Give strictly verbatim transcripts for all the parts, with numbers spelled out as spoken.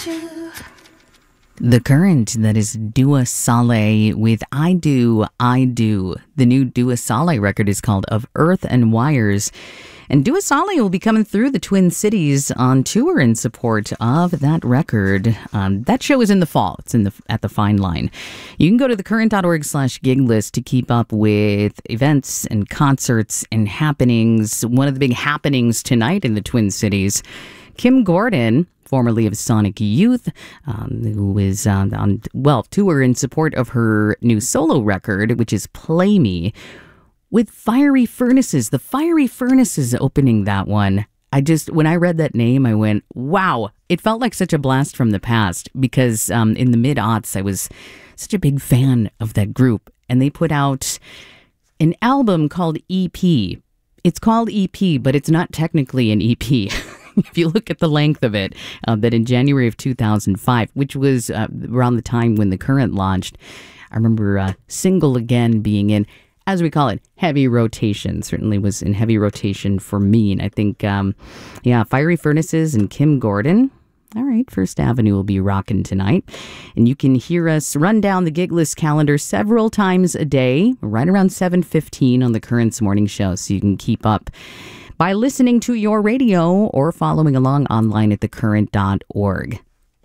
The Current, that is Dua Saleh with I Do, I Do. The new Dua Saleh record is called Of Earth and Wires. And Dua Saleh will be coming through the Twin Cities on tour in support of that record. Um, that show is in the fall. It's in the at the Fine Line. You can go to thecurrent.org slash gig list to keep up with events and concerts and happenings. One of the big happenings tonight in the Twin Cities, Kim Gordon, formerly of Sonic Youth, um, who is um, on, well, tour in support of her new solo record, which is Play Me, with Fiery Furnaces. The Fiery Furnaces opening that one. I just, when I read that name, I went, wow. It felt like such a blast from the past because um, in the mid-aughts, I was such a big fan of that group. And they put out an album called E P. It's called E P, but it's not technically an E P. If you look at the length of it, uh, that in January of two thousand five, which was uh, around the time when The Current launched, I remember uh, Single Again being in, as we call it, heavy rotation. Certainly was in heavy rotation for me. And I think, um, yeah, Fiery Furnaces and Kim Gordon. All right, First Avenue will be rocking tonight. And you can hear us run down the gig list calendar several times a day, right around seven fifteen on The Current's morning show, so you can keep up by listening to your radio or following along online at the current dot org.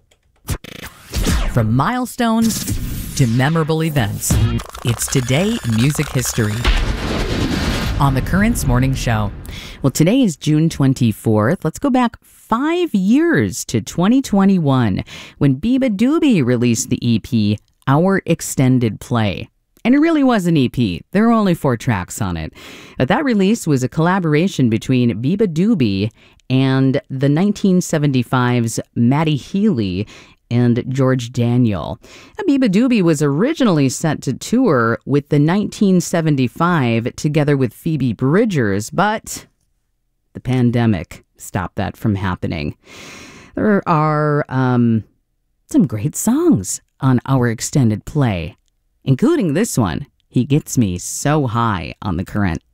From milestones to memorable events, it's Today in Music History on The Current's morning show. Well, today is June twenty-fourth. Let's go back five years to twenty twenty-one when beabadoobee released the E P Our Extended Play. And it really was an E P. There were only four tracks on it. But that release was a collaboration between beabadoobee and the nineteen seventy-five's Matty Healy and George Daniel. beabadoobee was originally set to tour with the nineteen seventy-five together with Phoebe Bridgers, but the pandemic stopped that from happening. There are um, some great songs on Our Extended Play, including this one, He Gets Me So High, on The Current.